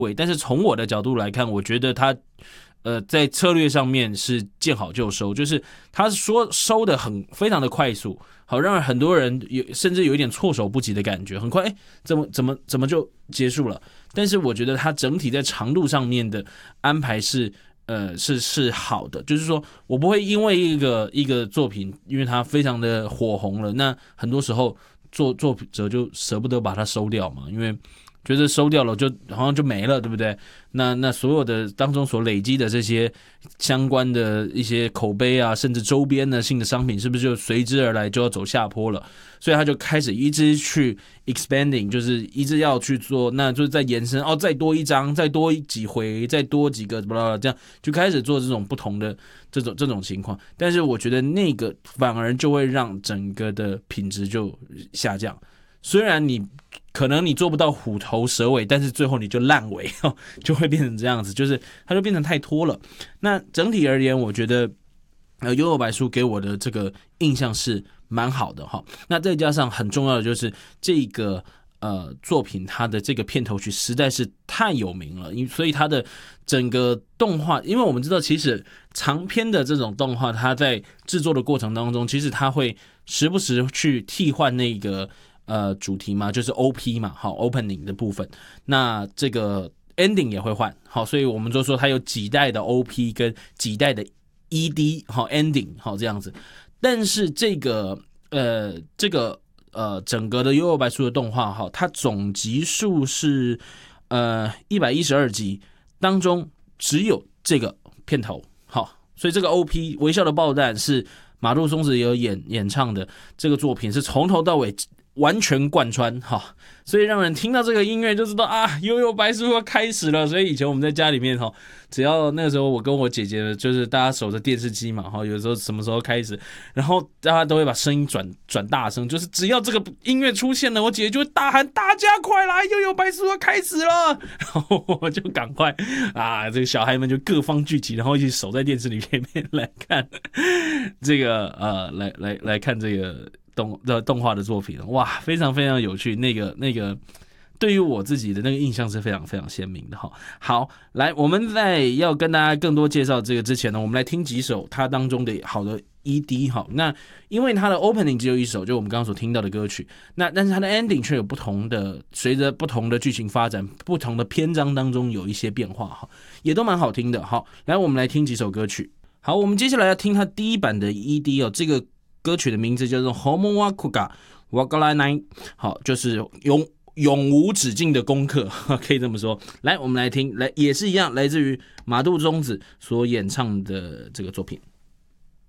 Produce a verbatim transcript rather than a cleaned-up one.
但是从我的角度来看，我觉得他呃在策略上面是见好就收，就是他说收的很非常的快速，好让很多人有甚至有一点措手不及的感觉，很快哎怎么怎么怎么就结束了？但是我觉得他整体在长度上面的安排是呃是是好的，就是说我不会因为一个一个作品，因为它非常的火红了，那很多时候作作者就舍不得把它收掉嘛，因为觉得收掉了就好像就没了，对不对？那那所有的当中所累积的这些相关的一些口碑啊，甚至周边的性的商品，是不是就随之而来就要走下坡了？所以他就开始一直去 expanding， 就是一直要去做，那就是在延伸哦，再多一张，再多几回，再多几个，这样就开始做这种不同的这种这种情况。但是我觉得那个反而就会让整个的品质就下降。虽然你可能你做不到虎头蛇尾，但是最后你就烂尾，就会变成这样子，就是它就变成太拖了。那整体而言，我觉得呃幽游白书给我的这个印象是蛮好的哈。那再加上很重要的就是这个呃作品，它的这个片头曲实在是太有名了，所以它的整个动画，因为我们知道其实长篇的这种动画，它在制作的过程当中，其实它会时不时去替换那个呃主题嘛，就是 O P 嘛，好 opening 的部分，那这个 ending 也会换，好，所以我们就说它有几代的 O P 跟几代的 E D， 好 ending， 好这样子。但是这个呃这个呃整个的幽游白书的动画，哈，它总集数是呃一百一十二集，当中只有这个片头，好，所以这个 O P 微笑的爆弹是马杜松子也有演演唱的，这个作品是从头到尾完全贯穿，哈，所以让人听到这个音乐就知道啊，幽游白书要开始了。所以以前我们在家里面，哈，只要那个时候我跟我姐姐，就是大家守着电视机嘛，哈，有时候什么时候开始，然后大家都会把声音转转大声，就是只要这个音乐出现了，我姐姐就会大喊：“大家快来，幽游白书要开始了！”然后我就赶快啊，这个小孩们就各方聚集，然后一起守在电视里面来看这个呃，来来来看这个。动的动画的作品，哇，非常非常有趣。那个那个，对于我自己的那个印象是非常非常鲜明的哈。好，来，我们在要跟大家更多介绍这个之前呢，我们来听几首它当中的好的 E D 哈。那因为它的 opening 只有一首，就我们刚刚所听到的歌曲，那但是它的 ending 却有不同的，随着不同的剧情发展，不同的篇章当中有一些变化哈，也都蛮好听的。好，来，我们来听几首歌曲。好，我们接下来要听它第一版的 E D 哦，这个歌曲的名字叫做 Homework Wagalanai， 好，就是永永无止境的功课，可以这么说。来，我们来听，来也是一样，来自于马杜宗子所演唱的这个作品。